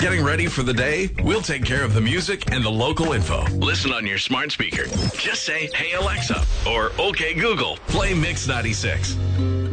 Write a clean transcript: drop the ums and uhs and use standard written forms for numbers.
Getting ready for the day? We'll take care of the music and the local info. Listen on your smart speaker. Just say, "Hey Alexa," or "Okay Google, play Mix 96."